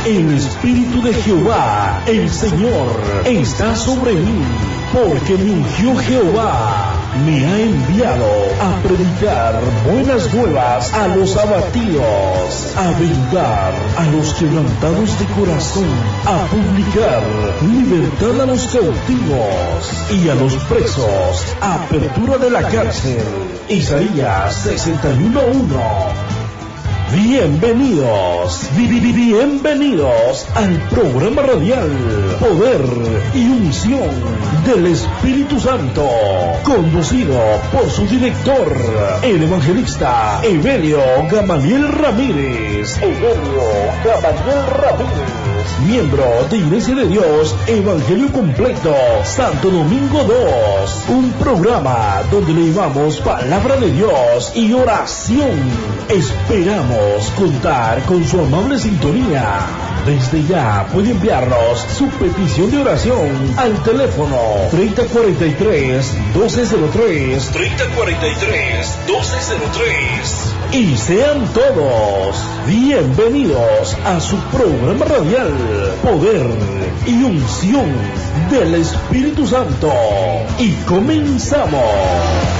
El Espíritu de Jehová, el Señor, está sobre mí, porque me ungió Jehová. Me ha enviado a predicar buenas nuevas a los abatidos, a vendar a los quebrantados de corazón, a publicar libertad a los cautivos y a los presos, apertura de la cárcel. Isaías 61:1. Bienvenidos al programa radial Poder y Unción del Espíritu Santo, conducido por su director, el evangelista Evelio Gamaliel Ramírez. Miembro de Iglesia de Dios Evangelio Completo Santo Domingo 2, un programa donde le llevamos palabra de Dios y oración. Esperamos contar con su amable sintonía. Desde ya puede enviarnos su petición de oración al teléfono 3043-1203, 3043-1203. Y sean todos bienvenidos a su programa radial Poder y Unción del Espíritu Santo. Y comenzamos.